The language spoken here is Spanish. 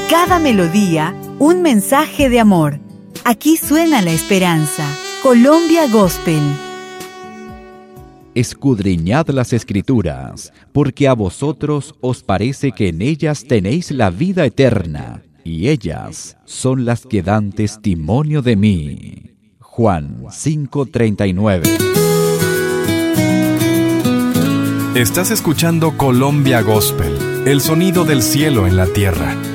Cada melodía, un mensaje de amor. Aquí suena la esperanza. Colombia Gospel. Escudriñad las Escrituras, porque a vosotros os parece que en ellas tenéis la vida eterna, y ellas son las que dan testimonio de mí. Juan 5:39. Estás escuchando Colombia Gospel, el sonido del cielo en la tierra.